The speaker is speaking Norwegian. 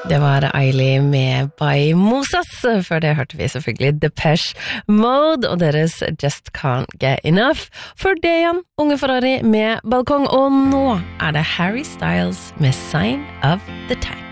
Det var Eiley med By Moses. Før det hørte vi selvfølgelig Depeche Mode og deres Just Can't Get Enough. Før det igjen, Unge Ferrari med Balkong. Og nå er det Harry Styles med Sign of the Times.